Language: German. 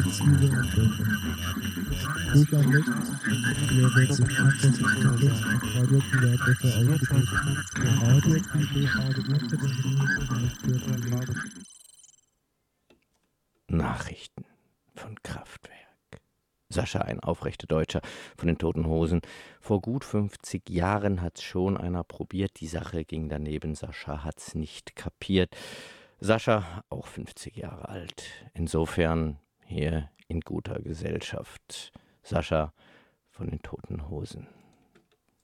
Nachrichten von Kraftwerk. Sascha, ein aufrechter Deutscher von den Toten Hosen. Vor gut 50 Jahren hat's schon einer probiert. Die Sache ging daneben. Sascha hat's nicht kapiert. Sascha, auch 50 Jahre alt. Insofern hier in guter Gesellschaft. Sascha von den Toten Hosen.